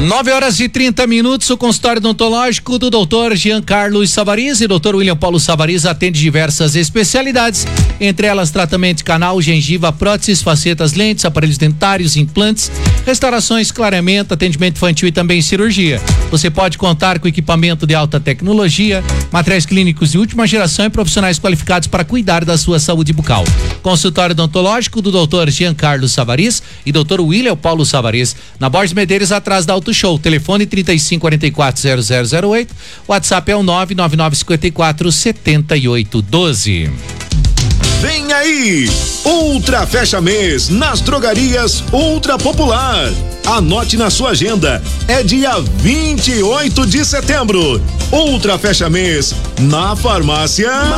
9h30, o consultório odontológico do Dr. Jean Carlos Savariz e Dr. William Paulo Savariz atende diversas especialidades, entre elas tratamento de canal, gengiva, próteses, facetas, lentes, aparelhos dentários, implantes, restaurações, clareamento, atendimento infantil e também cirurgia. Você pode contar com equipamento de alta tecnologia, materiais clínicos de última geração e profissionais qualificados para cuidar da sua saúde bucal. Consultório odontológico do Dr. Jean Carlos Savariz e Dr. William Paulo Savariz, na Borges Medeiros, atrás da Auto Show. Telefone 3544-0008. WhatsApp é o 99954-7812. Vem aí! Ultra Fecha Mês nas drogarias Ultra Popular. Anote na sua agenda. É dia 28 de setembro. Ultra Fecha Mês na farmácia